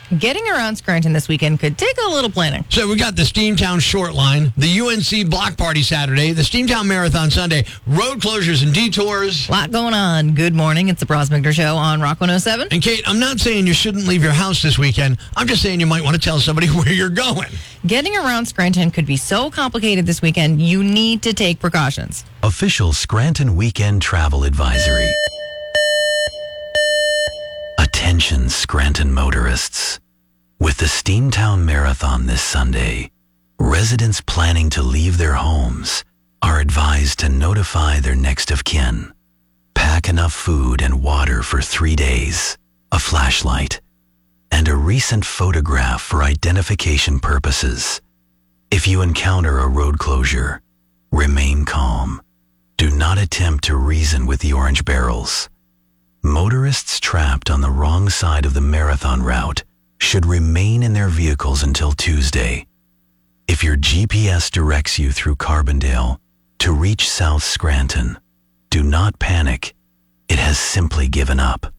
Getting around Scranton this weekend could take a little planning. So we got the Steamtown Short Line, the UNC Block Party Saturday, the Steamtown Marathon Sunday, road closures and detours. A lot going on. Good morning. It's the Brosmigner Show on Rock 107. And Kate, I'm not saying you shouldn't leave your house this weekend. I'm just saying you might want to tell somebody where you're going. Getting around Scranton could be so complicated this weekend, you need to take precautions. Official Scranton Weekend Travel Advisory. Attention, Scranton motorists. With the Steamtown Marathon this Sunday, residents planning to leave their homes are advised to notify their next of kin. Pack enough food and water for 3 days, a flashlight, and a recent photograph for identification purposes. If you encounter a road closure, remain calm. Do not attempt to reason with the orange barrels. Motorists trapped on the wrong side of the marathon route should remain in their vehicles until Tuesday. If your GPS directs you through Carbondale to reach South Scranton, do not panic. It has simply given up.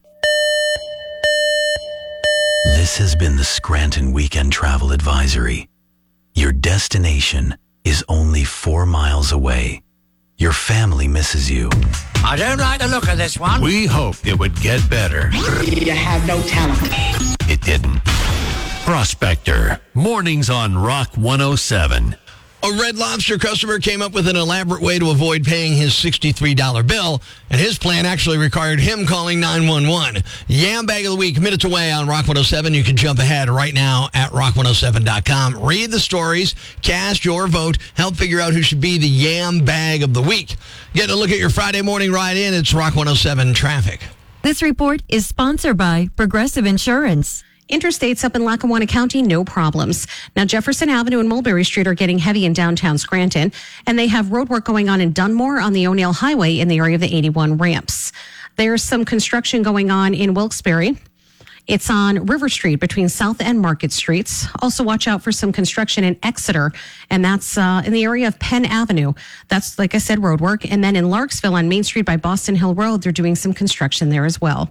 This has been the Scranton Weekend Travel Advisory. Your destination is only 4 miles away. Your family misses you. I don't like the look of this one. We hoped it would get better. You have no talent. It didn't. Prospector. Mornings on Rock 107. A Red Lobster customer came up with an elaborate way to avoid paying his $63 bill, and his plan actually required him calling 911. Yam Bag of the Week, minutes away on Rock 107. You can jump ahead right now at rock107.com. Read the stories, cast your vote, help figure out who should be the Yam Bag of the Week. Get a look at your Friday morning ride in. It's Rock 107 traffic. This report is sponsored by Progressive Insurance. Interstates up in Lackawanna County, no problems. Now, Jefferson Avenue and Mulberry Street are getting heavy in downtown Scranton, and they have road work going on in Dunmore on the O'Neill Highway in the area of the 81 ramps. There's some construction going on in Wilkes-Barre. It's on River Street between South and Market Streets. Also, watch out for some construction in Exeter, and that's in the area of Penn Avenue. That's, like I said, road work. And then in Larksville on Main Street by Boston Hill Road, they're doing some construction there as well.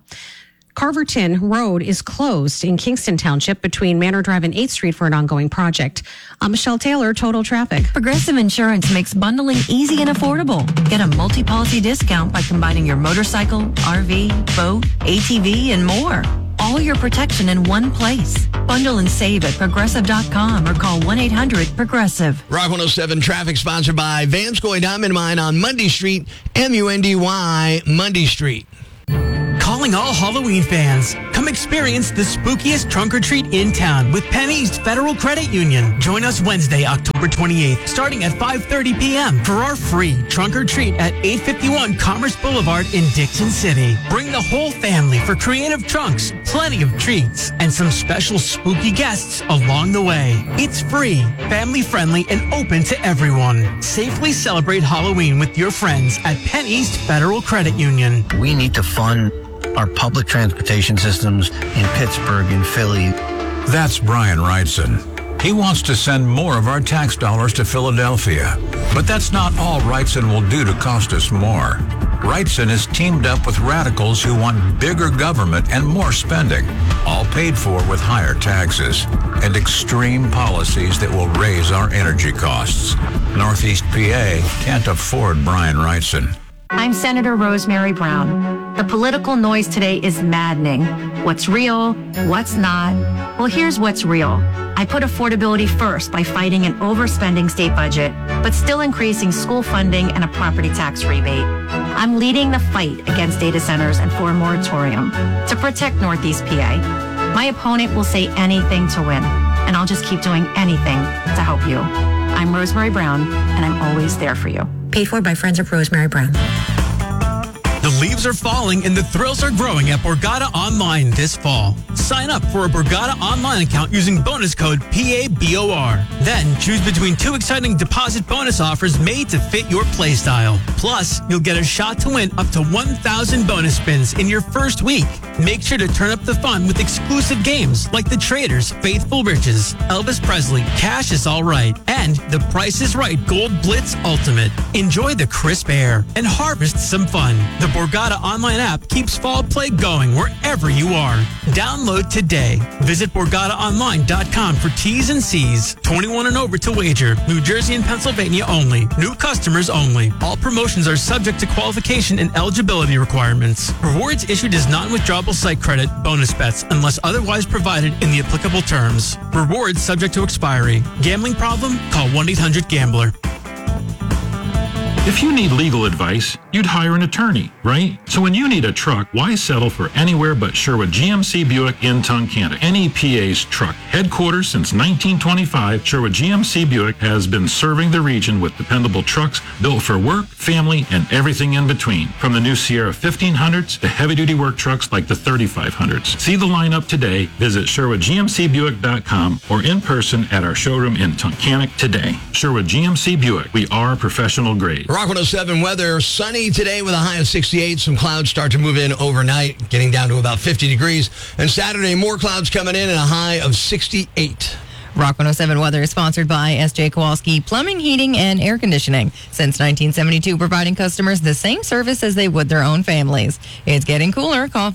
Carverton Road is closed in Kingston Township between Manor Drive and 8th Street for an ongoing project. I'm Michelle Taylor, Total Traffic. Progressive Insurance makes bundling easy and affordable. Get a multi-policy discount by combining your motorcycle, RV, boat, ATV, and more. All your protection in one place. Bundle and save at Progressive.com or call 1-800-PROGRESSIVE. Rock 107 traffic sponsored by Vanscoy Diamond Mine on Mundy Street, M-U-N-D-Y, Mundy Street. Calling all Halloween fans. Come experience the spookiest trunk or treat in town with Penn East Federal Credit Union. Join us Wednesday, October 28th, starting at 5:30 p.m. for our free trunk or treat at 851 Commerce Boulevard in Dixon City. Bring the whole family for creative trunks, plenty of treats, and some special spooky guests along the way. It's free, family-friendly, and open to everyone. Safely celebrate Halloween with your friends at Penn East Federal Credit Union. We need to fund our public transportation systems in Pittsburgh and Philly. That's Brian Wrightson. He wants to send more of our tax dollars to Philadelphia. But that's not all Wrightson will do to cost us more. Wrightson has teamed up with radicals who want bigger government and more spending, all paid for with higher taxes and extreme policies that will raise our energy costs. Northeast PA can't afford Brian Wrightson. I'm Senator Rosemary Brown. The political noise today is maddening. What's real? What's not? Well, here's what's real. I put affordability first by fighting an overspending state budget, but still increasing school funding and a property tax rebate. I'm leading the fight against data centers and for a moratorium to protect Northeast PA. My opponent will say anything to win, and I'll just keep doing anything to help you. I'm Rosemary Brown, and I'm always there for you. Paid for by Friends of Rosemary Brown. The leaves are falling and the thrills are growing at Borgata Online this fall. Sign up for a Borgata Online account using bonus code PABOR. Then choose between 2 exciting deposit bonus offers made to fit your playstyle. Plus, you'll get a shot to win up to 1,000 bonus spins in your first week. Make sure to turn up the fun with exclusive games like The Traders, Faithful Riches, Elvis Presley, Cash is All Right, and The Price is Right Gold Blitz Ultimate. Enjoy the crisp air and harvest some fun. The Borgata online app keeps fall play going wherever you are. Download today. Visit BorgataOnline.com for T's and C's. 21 and over to wager. New Jersey and Pennsylvania only. New customers only. All promotions are subject to qualification and eligibility requirements. Rewards issued as non-withdrawable site credit bonus bets unless otherwise provided in the applicable terms. Rewards subject to expiry. Gambling problem? Call 1-800-GAMBLER. If you need legal advice, you'd hire an attorney, right? So when you need a truck, why settle for anywhere but Sherwood GMC Buick in Tunkhannock, NEPA's truck headquarters since 1925. Sherwood GMC Buick has been serving the region with dependable trucks built for work, family, and everything in between. From the new Sierra 1500s to heavy-duty work trucks like the 3500s. See the lineup today. Visit SherwoodGMCBuick.com or in person at our showroom in Tunkhannock today. Sherwood GMC Buick. We are professional grade. Rock 107 weather, sunny today with a high of 68. Some clouds start to move in overnight, getting down to about 50 degrees. And Saturday, more clouds coming in and a high of 68. Rock 107 weather is sponsored by S.J. Kowalski Plumbing, Heating, and Air Conditioning. Since 1972, providing customers the same service as they would their own families. It's getting cooler. Call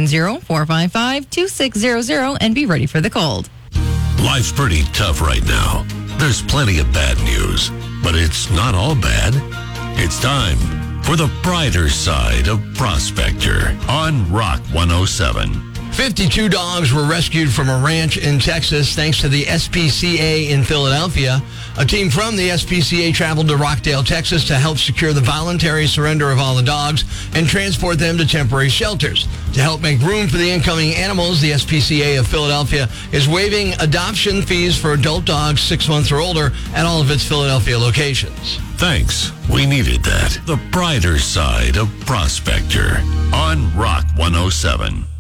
570-455-2600 and be ready for the cold. Life's pretty tough right now. There's plenty of bad news, but it's not all bad. It's time for the brighter side of Prospector on Rock 107. 52 dogs were rescued from a ranch in Texas thanks to the SPCA in Philadelphia. A team from the SPCA traveled to Rockdale, Texas to help secure the voluntary surrender of all the dogs and transport them to temporary shelters. To help make room for the incoming animals, the SPCA of Philadelphia is waiving adoption fees for adult dogs 6 months or older at all of its Philadelphia locations. Thanks. We needed that. The brighter side of Prospector on Rock 107.